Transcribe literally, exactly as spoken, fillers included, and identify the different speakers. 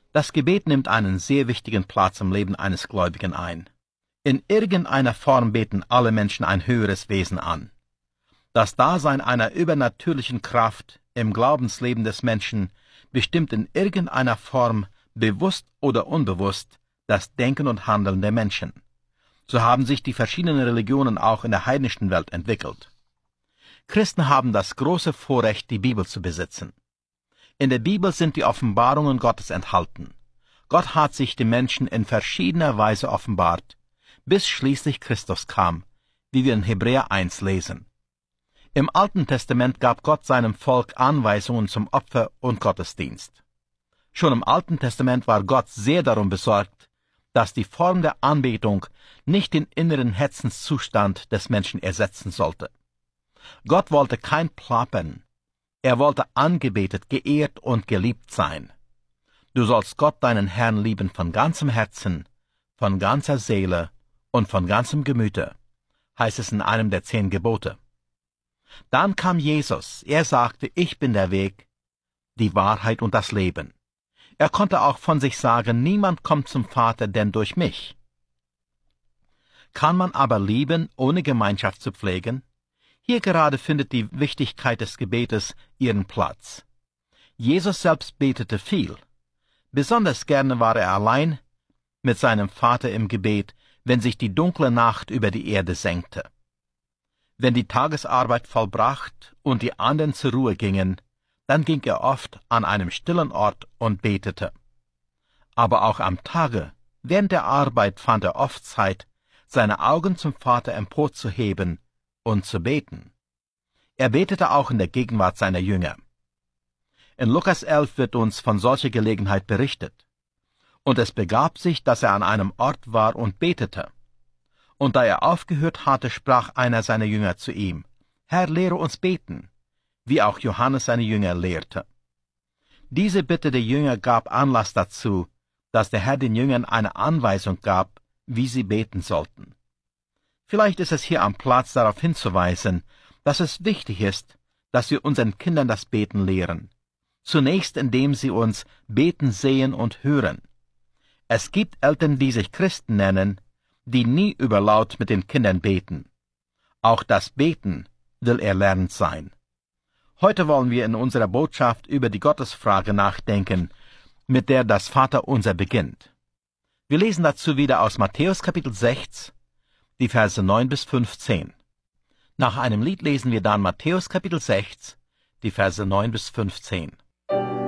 Speaker 1: Das Gebet nimmt einen sehr wichtigen Platz im Leben eines Gläubigen ein. In irgendeiner Form beten alle Menschen ein höheres Wesen an. Das Dasein einer übernatürlichen Kraft im Glaubensleben des Menschen bestimmt in irgendeiner Form, bewusst oder unbewusst, das Denken und Handeln der Menschen. So haben sich die verschiedenen Religionen auch in der heidnischen Welt entwickelt. Christen haben das große Vorrecht, die Bibel zu besitzen. In der Bibel sind die Offenbarungen Gottes enthalten. Gott hat sich den Menschen in verschiedener Weise offenbart, bis schließlich Christus kam, wie wir in Hebräer eins lesen. Im Alten Testament gab Gott seinem Volk Anweisungen zum Opfer und Gottesdienst. Schon im Alten Testament war Gott sehr darum besorgt, dass die Form der Anbetung nicht den inneren Herzenszustand des Menschen ersetzen sollte. Gott wollte kein Plappern. Er wollte angebetet, geehrt und geliebt sein. Du sollst Gott deinen Herrn lieben von ganzem Herzen, von ganzer Seele und von ganzem Gemüte, heißt es in einem der zehn Gebote. Dann kam Jesus. Er sagte, ich bin der Weg, die Wahrheit und das Leben. Er konnte auch von sich sagen, niemand kommt zum Vater, denn durch mich. Kann man aber lieben, ohne Gemeinschaft zu pflegen? Hier gerade findet die Wichtigkeit des Gebetes ihren Platz. Jesus selbst betete viel. Besonders gerne war er allein mit seinem Vater im Gebet, wenn sich die dunkle Nacht über die Erde senkte. Wenn die Tagesarbeit vollbracht und die anderen zur Ruhe gingen, dann ging er oft an einem stillen Ort und betete. Aber auch am Tage, während der Arbeit, fand er oft Zeit, seine Augen zum Vater emporzuheben und zu beten. Er betete auch in der Gegenwart seiner Jünger. In Lukas elf wird uns von solcher Gelegenheit berichtet. Und es begab sich, dass er an einem Ort war und betete. Und da er aufgehört hatte, sprach einer seiner Jünger zu ihm, Herr, lehre uns beten, wie auch Johannes seine Jünger lehrte. Diese Bitte der Jünger gab Anlass dazu, dass der Herr den Jüngern eine Anweisung gab, wie sie beten sollten. Vielleicht ist es hier am Platz, darauf hinzuweisen, dass es wichtig ist, dass wir unseren Kindern das Beten lehren. Zunächst, indem sie uns beten sehen und hören. Es gibt Eltern, die sich Christen nennen, die nie überlaut mit den Kindern beten. Auch das Beten will erlernt sein. Heute wollen wir in unserer Botschaft über die Gottesfrage nachdenken, mit der das Vaterunser beginnt. Wir lesen dazu wieder aus Matthäus Kapitel sechs, die Verse neun bis fünfzehn. Nach einem Lied lesen wir dann Matthäus Kapitel sechs, die Verse neun bis fünfzehn.